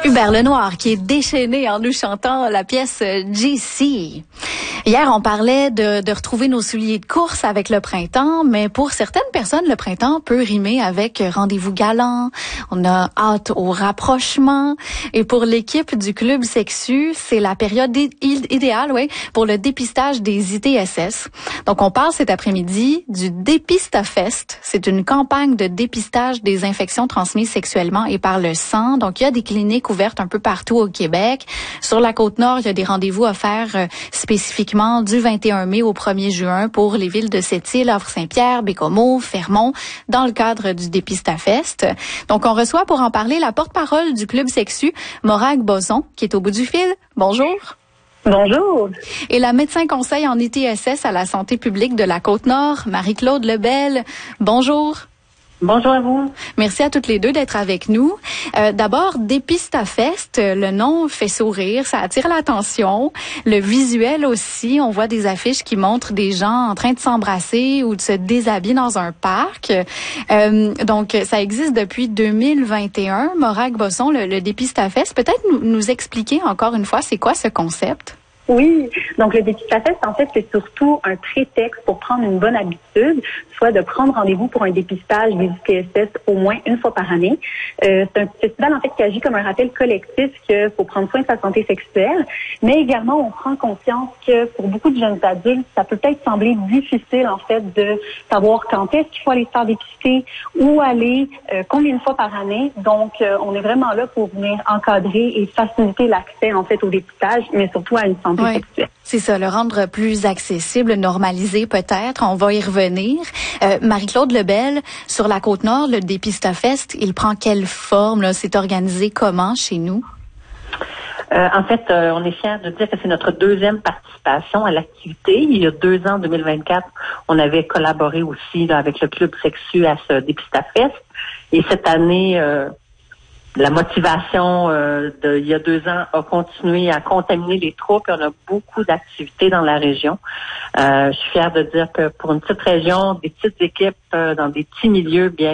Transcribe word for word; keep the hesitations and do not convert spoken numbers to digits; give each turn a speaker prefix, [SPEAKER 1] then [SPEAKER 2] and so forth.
[SPEAKER 1] Hubert Lenoir qui est déchaîné en nous chantant la pièce J C. Hier, on parlait de, de retrouver nos souliers de course avec le printemps, mais pour certaines personnes, le printemps peut rimer avec rendez-vous galant. On a hâte au rapprochement. Et pour l'équipe du Club Sexu, c'est la période idéale, oui, pour le dépistage des I T S S. Donc, on parle cet après-midi du Dépistafest. C'est une campagne de dépistage des infections transmises sexuellement et par le sang. Donc, il y a des cliniques ouvertes un peu partout au Québec. Sur la Côte-Nord, il y a des rendez-vous offerts euh, spécifiquement du vingt et un mai au premier juin pour les villes de Sept-Îles, Havre-Saint-Pierre, Bécomo, Fermont, dans le cadre du Dépistafest. Donc, on reçoit pour en parler la porte-parole du Club Sexu, Morag Boson, qui est au bout du fil. Bonjour.
[SPEAKER 2] Bonjour.
[SPEAKER 1] Et la médecin conseil en I T S S à la santé publique de la Côte-Nord, Marie-Claude Lebel. Bonjour.
[SPEAKER 2] Bonjour à vous.
[SPEAKER 1] Merci à toutes les deux d'être avec nous. Euh, d'abord, Dépistafest, le nom fait sourire, ça attire l'attention. Le visuel aussi, on voit des affiches qui montrent des gens en train de s'embrasser ou de se déshabiller dans un parc. Euh, donc, ça existe depuis deux mille vingt et un. Morag Boson, le, le Dépistafest, peut-être nous, nous expliquer encore une fois, c'est quoi ce concept?
[SPEAKER 2] Oui, donc le Dépistafest, en fait, c'est surtout un prétexte pour prendre une bonne habitude, soit de prendre rendez-vous pour un dépistage des I T S S au moins une fois par année. Euh, c'est un festival, en fait, qui agit comme un rappel collectif qu'il faut prendre soin de sa santé sexuelle, mais également, on prend conscience que pour beaucoup de jeunes adultes, ça peut peut-être sembler difficile, en fait, de savoir quand est-ce qu'il faut aller se faire dépister, où aller, euh, combien de fois par année. Donc, euh, on est vraiment là pour venir encadrer et faciliter l'accès, en fait, au dépistage, mais surtout à une santé
[SPEAKER 1] oui, c'est ça, le rendre plus accessible, normalisé peut-être. On va y revenir. Euh, Marie-Claude Lebel, sur la Côte-Nord, le Dépistafest, il prend quelle forme? Là? C'est organisé comment chez nous?
[SPEAKER 3] Euh, en fait, euh, on est fiers de dire que c'est notre deuxième participation à l'activité. Il y a deux ans, en deux mille vingt-quatre, on avait collaboré aussi là, avec le Club Sexu à ce Dépistafest. Et cette année... Euh, La motivation euh, de il y a deux ans a continué à contaminer les troupes. On a beaucoup d'activités dans la région. Euh, je suis fière de dire que pour une petite région, des petites équipes euh, dans des petits milieux bien